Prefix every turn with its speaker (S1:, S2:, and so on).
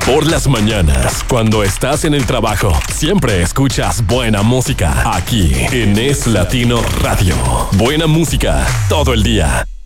S1: Por las mañanas, cuando estás en el trabajo, siempre escuchas buena música aquí en Es Latino Radio. Buena música todo el día.